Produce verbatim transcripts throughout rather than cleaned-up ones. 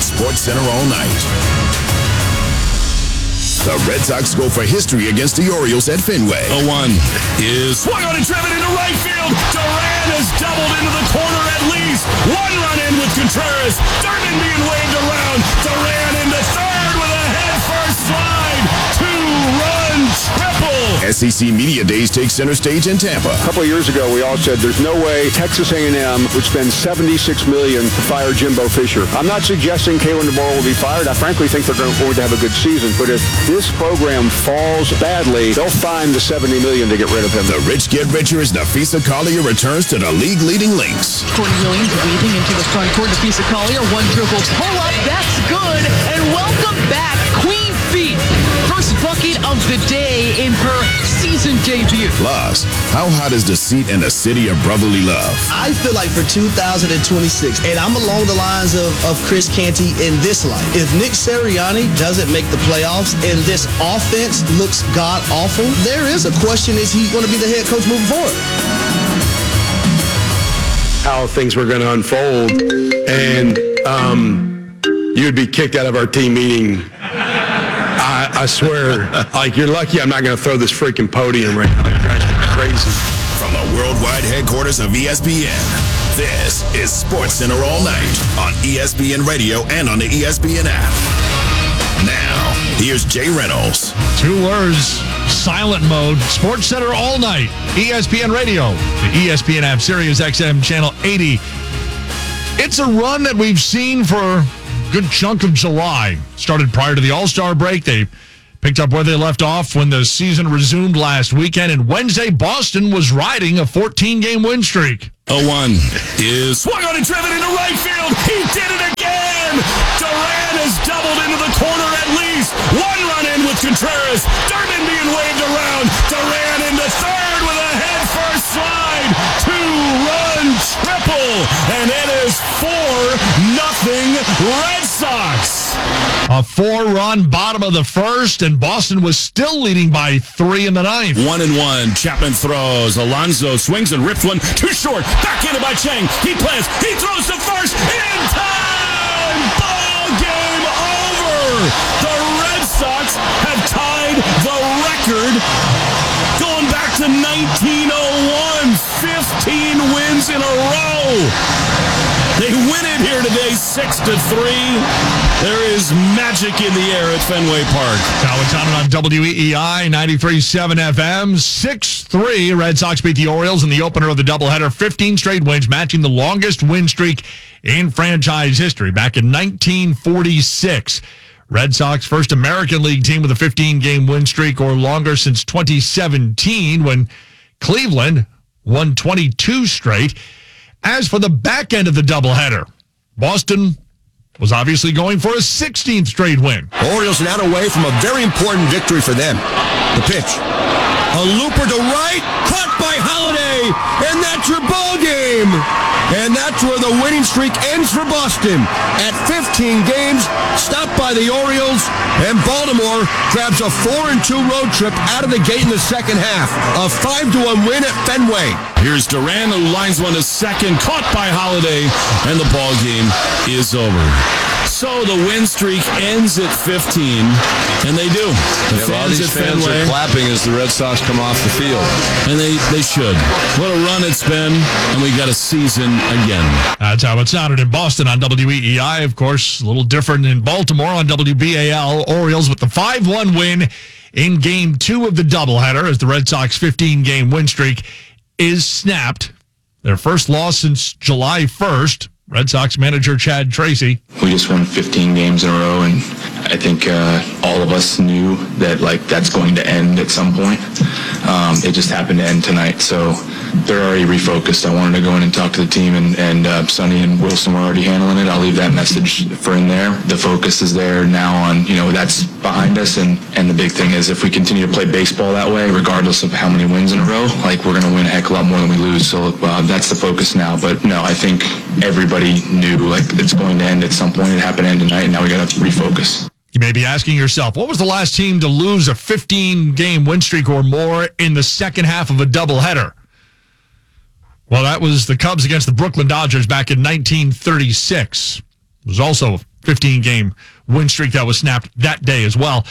SportsCenter all night. The Red Sox go for history against the Orioles at Fenway. The one is swung on and driven into right field. Duran has doubled into the corner at least. One run in with Contreras. Thurman being waved around. Duran into third with a head first slide. Two-run triple. S E C Media Days take center stage in Tampa. A couple of years ago, we all said there's no way Texas A and M would spend seventy-six million dollars to fire Jimbo Fisher. I'm not suggesting Kalen DeMoral will be fired. I frankly think they're going to have a good season. But if this program falls badly, they'll find the seventy million dollars to get rid of him. The rich get richer as Nafisa Collier returns to the league-leading Lynx. Courtney Williams weaving into the front court. Nafisa Collier, one dribble pull up. That's good. And welcome back, Queen Feet. First bucket of the day in her season debut. Plus, how hot is the seat in the city of brotherly love? I feel like for two thousand twenty-six, and I'm along the lines of, of Chris Canty in this life. If Nick Sirianni doesn't make the playoffs and this offense looks god-awful, there is a question, is he going to be the head coach moving forward? How things were going to unfold, and um, you'd be kicked out of our team meeting. I, I swear, like, you're lucky I'm not going to throw this freaking podium right now. It drives me crazy. From the worldwide headquarters of E S P N, this is SportsCenter all night on E S P N Radio and on the E S P N app. Now, here's Jay Reynolds. Two words, silent mode, SportsCenter all night, E S P N Radio, the E S P N app, Sirius X M Channel eighty. It's a run that we've seen for a good chunk of July. Started prior to the All-Star break. They picked up where they left off when the season resumed last weekend. And Wednesday, Boston was riding a fourteen-game win streak. The one is swung on and driven into right field. He did it again. Duran has doubled into the corner at least. One run in with Contreras. Thurman being waved around. Duran into third with a head first slide. Two-run triple. And it is four nothing Red Sox. A four-run bottom of the first, and Boston was still leading by three in the ninth. One and one. Chapman throws. Alonso swings and rips one. Too short. Backhanded by Chang. He plants. He throws to first. In time. Ball game over. The Red Sox have tied the record going back to nineteen oh one. fifteen wins in a row. They win it here today, six to three. There is magic in the air at Fenway Park. Now it's on on W E E I ninety-three point seven F M. six three. Red Sox beat the Orioles in the opener of the doubleheader. fifteen straight wins, matching the longest win streak in franchise history back in nineteen forty-six. Red Sox, first American League team with a fifteen-game win streak or longer since twenty seventeen, when Cleveland won twenty-two straight. As for the back end of the doubleheader, Boston was obviously going for a sixteenth straight win. Orioles are now away from a very important victory for them. The pitch. A looper to right, caught by Holiday, and that's your ball game. And that's where the winning streak ends for Boston. At fifteen games, stopped by the Orioles, and Baltimore grabs a four and two road trip out of the gate in the second half. A five to one win at Fenway. Here's Duran, who lines one to second, caught by Holiday, and the ball game is over. So the win streak ends at fifteen, and they do. The yeah, fans all these at fans Fenway are clapping as the Red Sox come off the field. And they, they should. What a run it's been, and we got a season again. That's how it sounded in Boston on W E E I. Of course, a little different in Baltimore on W B A L. Orioles with the five one win in Game two of the doubleheader as the Red Sox fifteen-game win streak is snapped. Their first loss since July first. Red Sox manager Chad Tracy. We just won fifteen games in a row, and I think uh, all of us knew that like that's going to end at some point. Um, it just happened to end tonight, so they're already refocused. I wanted to go in and talk to the team, and, and uh, Sonny and Wilson were already handling it. I'll leave that message for in there. The focus is there now on, you know, that's behind us, and, and the big thing is if we continue to play baseball that way, regardless of how many wins in a row, like we're going to win a heck of a lot more than we lose. So uh, that's the focus now. But no, I think everybody knew like it's going to end at some point. It happened to end tonight, and now we got to refocus. You may be asking yourself, what was the last team to lose a fifteen-game win streak or more in the second half of a doubleheader? Well, that was the Cubs against the Brooklyn Dodgers back in nineteen thirty-six. It was also fifteen-game win streak that was snapped that day as well.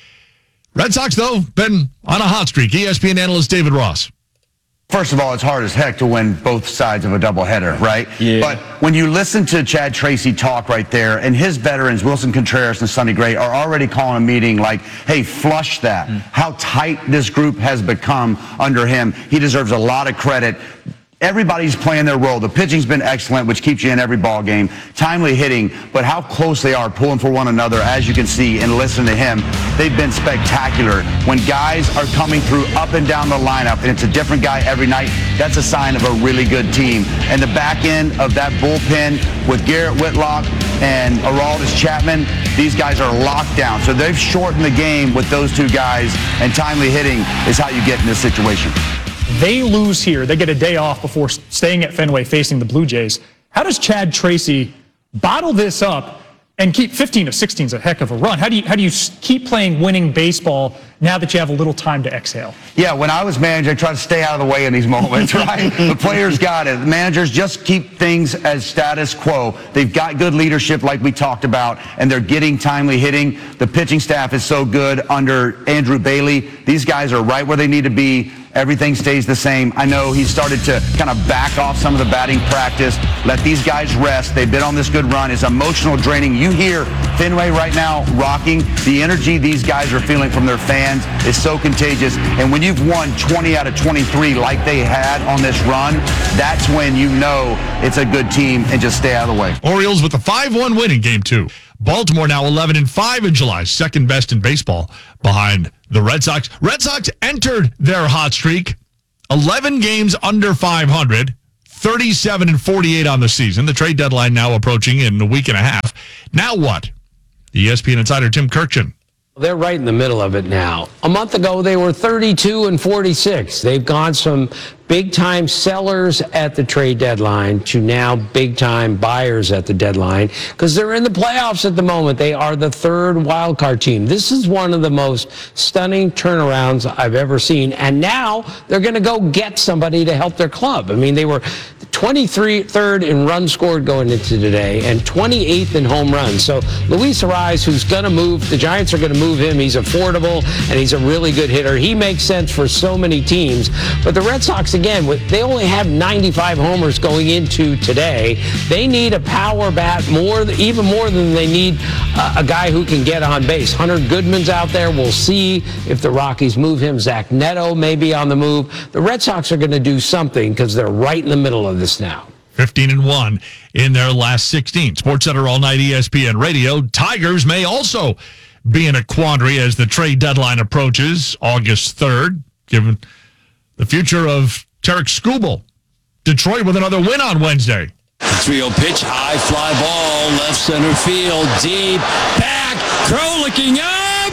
Red Sox, though, been on a hot streak. E S P N analyst David Ross. First of all, it's hard as heck to win both sides of a doubleheader, right? Yeah. But when you listen to Chad Tracy talk right there, and his veterans, Wilson Contreras and Sonny Gray, are already calling a meeting like, hey, flush that. Mm. How tight this group has become under him. He deserves a lot of credit. Everybody's playing their role. The pitching's been excellent, which keeps you in every ball game. Timely hitting, but how close they are pulling for one another, as you can see and listen to him. They've been spectacular. When guys are coming through up and down the lineup, and it's a different guy every night, that's a sign of a really good team. And the back end of that bullpen with Garrett Whitlock and Aroldis Chapman, these guys are locked down. So they've shortened the game with those two guys, and timely hitting is how you get in this situation. They lose here. They get a day off before staying at Fenway facing the Blue Jays. How does Chad Tracy bottle this up and keep fifteen of sixteen is a heck of a run? How do you how do you keep playing winning baseball now that you have a little time to exhale? Yeah, when I was manager, I tried to stay out of the way in these moments, right? The players got it. The managers just keep things as status quo. They've got good leadership like we talked about, and they're getting timely hitting. The pitching staff is so good under Andrew Bailey. These guys are right where they need to be. Everything stays the same. I know he started to kind of back off some of the batting practice, let these guys rest. They've been on this good run. It's emotional draining. You hear Fenway right now rocking. The energy these guys are feeling from their fans is so contagious. And when you've won twenty out of twenty-three like they had on this run, that's when you know it's a good team, and just stay out of the way. Orioles with a five one win in game two. Baltimore now eleven and five in July, second best in baseball behind the Red Sox. Red Sox entered their hot streak, eleven games under five hundred, thirty-seven and forty-eight on the season. The trade deadline now approaching in a week and a half. Now what? The E S P N insider Tim Kirkchin. They're right in the middle of it now. A month ago, they were thirty-two and forty-six. They've gone from big-time sellers at the trade deadline to now big-time buyers at the deadline because they're in the playoffs at the moment. They are the third wildcard team. This is one of the most stunning turnarounds I've ever seen. And now they're going to go get somebody to help their club. I mean, they were twenty-third in runs scored going into today and twenty-eighth in home runs. So Luis Arraez, who's going to move, the Giants are going to move him. He's affordable, and he's a really good hitter. He makes sense for so many teams. But the Red Sox, again, they only have ninety-five homers going into today. They need a power bat more, even more than they need uh, a guy who can get on base. Hunter Goodman's out there. We'll see if the Rockies move him. Zach Neto may be on the move. The Red Sox are going to do something because they're right in the middle of this now. fifteen and one in their last sixteen. SportsCenter All Night E S P N Radio. Tigers may also be in a quandary as the trade deadline approaches August third, given the future of Tarek Skubal. Detroit with another win on Wednesday. three oh pitch, high fly ball, left center field, deep, back, Crow looking up,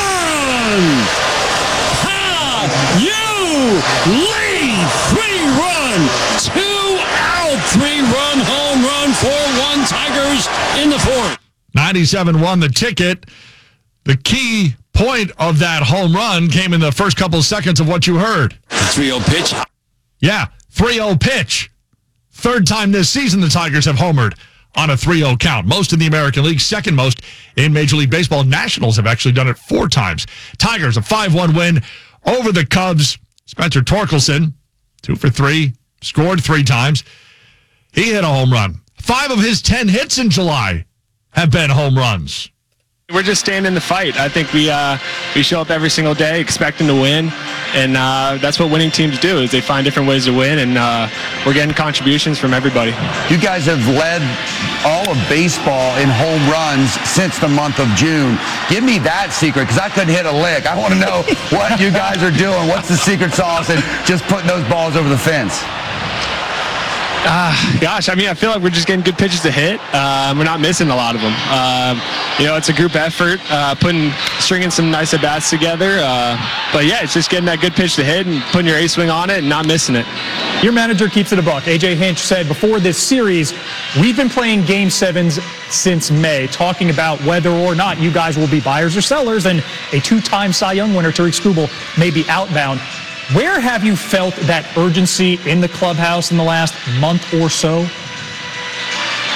gone! Ha! You lead! Three-run, two-out, three-run home run, four one Tigers in the fourth. ninety-seven won the ticket. The key point of that home run came in the first couple of seconds of what you heard. three oh pitch. Yeah, three oh pitch. Third time this season the Tigers have homered on a three oh count. Most in the American League, second most in Major League Baseball. Nationals have actually done it four times. Tigers, a five one win over the Cubs. Spencer Torkelson, two for three, scored three times. He hit a home run. Five of his ten hits in July have been home runs. We're just staying in the fight. I think we uh, we show up every single day expecting to win, and uh, that's what winning teams do, is they find different ways to win, and uh, we're getting contributions from everybody. You guys have led all of baseball in home runs since the month of June. Give me that secret, because I couldn't hit a lick. I want to know what you guys are doing. What's the secret sauce and just putting those balls over the fence? Uh, gosh, I mean, I feel like we're just getting good pitches to hit. Uh, we're not missing a lot of them. Uh, you know, it's a group effort, uh, putting, stringing some nice at-bats together. Uh, but, yeah, it's just getting that good pitch to hit and putting your A-swing on it and not missing it. Your manager keeps it a buck. A J Hinch said before this series, we've been playing Game sevens since May, talking about whether or not you guys will be buyers or sellers, and a two-time Cy Young winner, Tarek Skubal, may be outbound. Where have you felt that urgency in the clubhouse in the last month or so?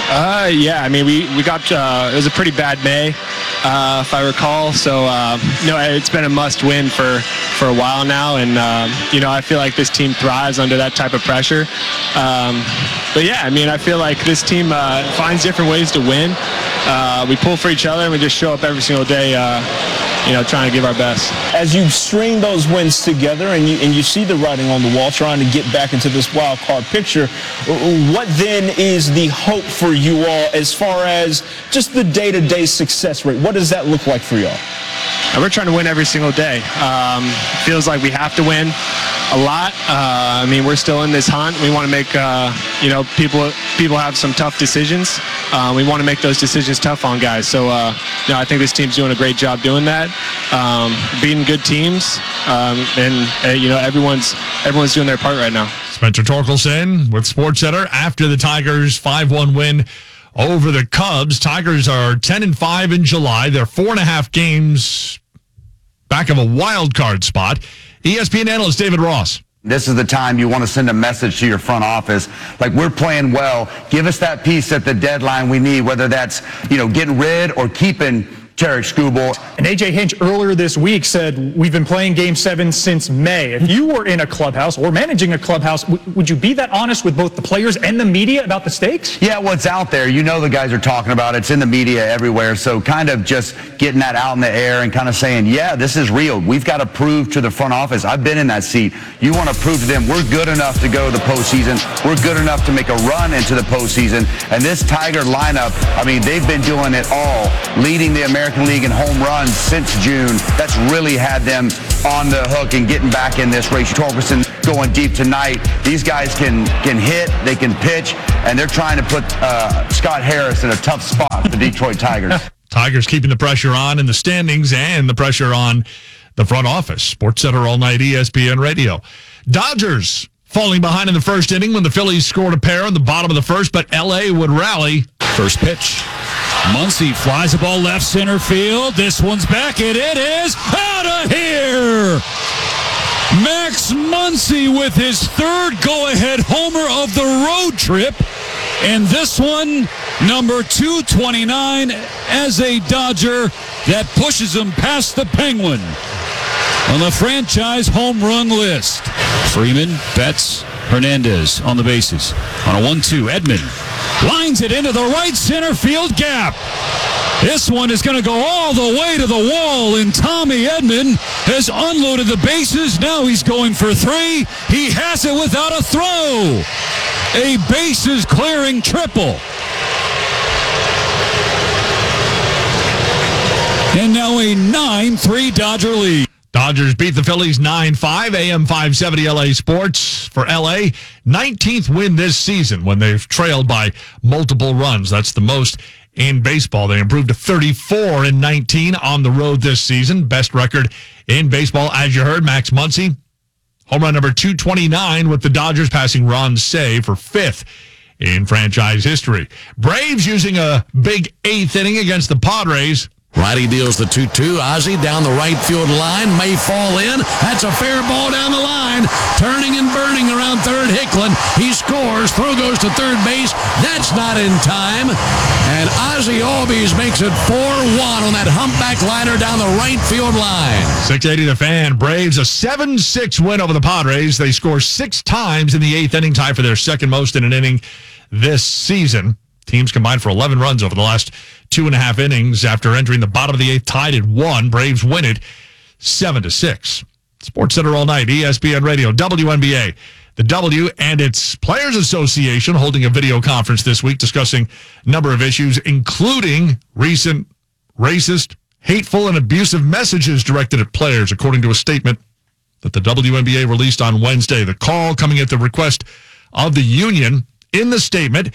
Uh, yeah, I mean, we, we got, uh, it was a pretty bad May, uh, if I recall. So, uh, no, it's been a must win for, for a while now. And, um, you know, I feel like this team thrives under that type of pressure. Um, but yeah, I mean, I feel like this team, uh, finds different ways to win. Uh, we pull for each other and we just show up every single day, uh, you know, trying to give our best. As you string those wins together and you and you see the writing on the wall, trying to get back into this wild card picture, what then is the hope for you all as far as just the day-to-day success rate? What does that look like for y'all? And we're trying to win every single day. Um, feels like we have to win a lot. Uh, I mean, we're still in this hunt. We want to make, uh, you know, people people have some tough decisions. Uh, we want to make those decisions tough on guys. So, uh, you know, I think this team's doing a great job doing that, um, beating good teams, um, and uh, you know, everyone's everyone's doing their part right now. Spencer Torkelson with SportsCenter after the Tigers' five one win over the Cubs. Tigers are ten and five in July. They're four and a half games back of a wild card spot. E S P N analyst David Ross. This is the time you want to send a message to your front office. Like, we're playing well. Give us that piece at the deadline we need, whether that's, you know, getting rid or keeping Tarek Skubal. And A J Hinch earlier this week said, we've been playing Game seven since May. If you were in a clubhouse or managing a clubhouse, w- would you be that honest with both the players and the media about the stakes? Yeah, well, it's out there. You know the guys are talking about it. It's in the media everywhere. So kind of just getting that out in the air and kind of saying, yeah, this is real. We've got to prove to the front office. I've been in that seat. You want to prove to them we're good enough to go to the postseason. We're good enough to make a run into the postseason. And this Tiger lineup, I mean, they've been doing it all, leading the American League in home runs since June. That's really had them on the hook and getting back in this race. Torkelson going deep tonight. These guys can can hit, they can pitch, and they're trying to put uh, Scott Harris in a tough spot for the Detroit Tigers. Tigers keeping the pressure on in the standings and the pressure on the front office. SportsCenter all night, E S P N Radio. Dodgers falling behind in the first inning when the Phillies scored a pair in the bottom of the first, but L A would rally. First pitch. Muncy flies the ball left center field. This one's back, and it is out of here. Max Muncy with his third go-ahead homer of the road trip. And this one, number two twenty-nine as a Dodger that pushes him past the Penguin on the franchise home run list. Freeman, Betts, Hernandez on the bases. On a one two, Edman lines it into the right center field gap. This one is going to go all the way to the wall, and Tommy Edman has unloaded the bases. Now he's going for three. He has it without a throw. A bases clearing triple. And now a nine three Dodger lead. Dodgers beat the Phillies nine five. A M five seventy L A Sports for L A. nineteenth win this season when they've trailed by multiple runs. That's the most in baseball. They improved to thirty-four and nineteen on the road this season. Best record in baseball, as you heard, Max Muncy. Home run number two twenty-nine with the Dodgers passing Ron Cey for fifth in franchise history. Braves using a big eighth inning against the Padres. Righty deals the two two. Ozzie down the right field line. May fall in. That's a fair ball down the line. Turning and burning around third. Hicklin. He scores. Throw goes to third base. That's not in time. And Ozzie Albies makes it four one on that humpback liner down the right field line. six eighty The Fan. Braves a seven six win over the Padres. They score six times in the eighth inning, tie for their second most in an inning this season. Teams combined for eleven runs over the last two and a half innings after entering the bottom of the eighth, tied at one. Braves win it seven to six. SportsCenter all night, E S P N Radio, W N B A. The W and its Players Association holding a video conference this week discussing a number of issues, including recent racist, hateful, and abusive messages directed at players, according to a statement that the W N B A released on Wednesday. The call coming at the request of the union. In the statement,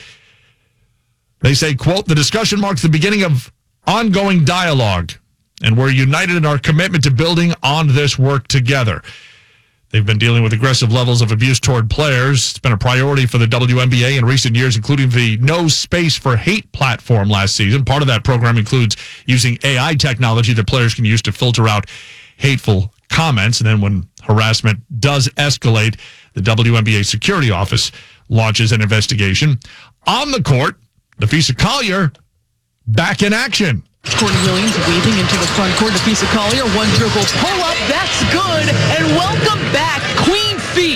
they say, quote, the discussion marks the beginning of ongoing dialogue, and we're united in our commitment to building on this work together. They've been dealing with aggressive levels of abuse toward players. It's been a priority for the W N B A in recent years, including the No Space for Hate platform last season. Part of that program includes using A I technology that players can use to filter out hateful comments. And then when harassment does escalate, the W N B A Security Office launches an investigation. On the court, Nafisa Collier back in action. Courtney Williams weaving into the front court. Nafisa Collier, one dribble pull up. That's good. And welcome back, Queen Feet.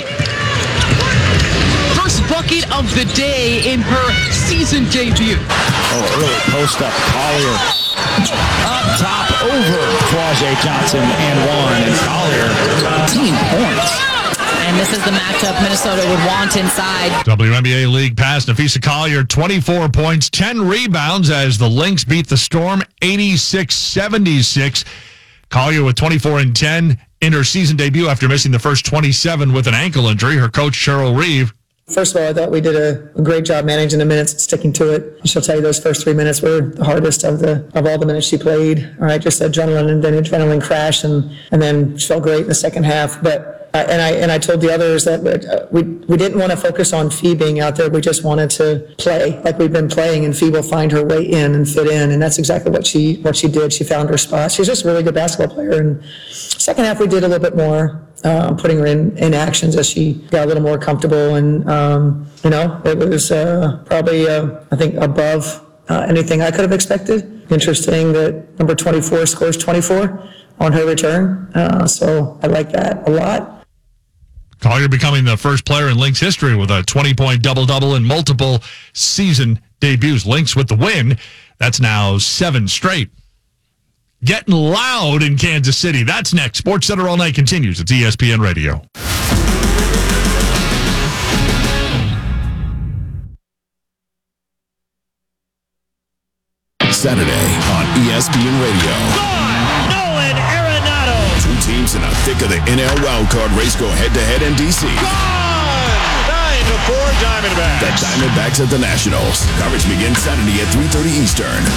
First bucket of the day in her season debut. Oh, early post up. Collier up top over Quasia Johnson and one. And Collier, fifteen points. And this is the matchup Minnesota would want inside. W N B A League pass, Nafisa Collier, twenty-four points, ten rebounds as the Lynx beat the Storm eighty-six seventy-six. Collier with twenty-four and ten in her season debut after missing the first twenty-seven with an ankle injury. Her coach, Cheryl Reeve. First of all, I thought we did a, a great job managing the minutes and sticking to it. She'll tell you those first three minutes were the hardest of the of all the minutes she played. All right, just adrenaline and then adrenaline crash, and and then she felt great in the second half. But uh, and I and I told the others that uh, we we didn't want to focus on Fee being out there. We just wanted to play like we've been playing, and Fee will find her way in and fit in, and that's exactly what she what she did. She found her spot. She's just a really good basketball player. And second half we did a little bit more. Uh, putting her in, in actions as she got a little more comfortable, and um, you know, it was uh, probably uh, I think above uh, anything I could have expected. Interesting that number twenty-four scores twenty-four on her return, uh, so I like that a lot. Collier becoming the first player in Lynx history with a twenty-point double-double in multiple season debuts. Lynx with the win. That's now seven straight. Getting loud in Kansas City. That's next. Sports Center All Night continues. It's E S P N Radio. Saturday on E S P N Radio. Nolan Arenado. Two teams in the thick of the N L wildcard race go head-to-head in D C. nine to four Diamondbacks. The Diamondbacks at the Nationals. Coverage begins Saturday at three thirty Eastern.